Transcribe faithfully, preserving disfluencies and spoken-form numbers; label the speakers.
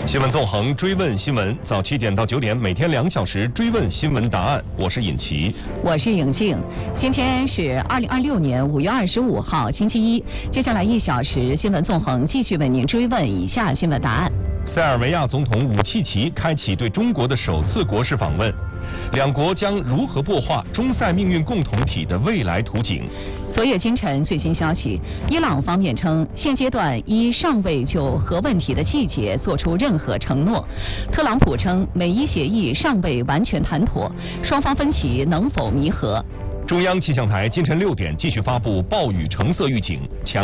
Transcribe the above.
Speaker 1: 新闻纵横，追问新闻，早七点到九点，每天两小时追问新闻答案。我是尹奇，
Speaker 2: 我是颖静。今天是二零二六年五月二十五号，星期一。接下来一小时，新闻纵横继续为您追问以下新闻答案。
Speaker 1: 塞尔维亚总统武契奇开启对中国的首次国事访问，两国将如何擘画中塞命运共同体的未来图景？
Speaker 2: 昨夜今晨最新消息，伊朗方面称，现阶段一尚未就核问题的细节作出任何承诺。特朗普称，美伊协议尚未完全谈妥，双方分歧能否弥合？
Speaker 1: 中央气象台今晨六点继续发布暴雨橙色预警，强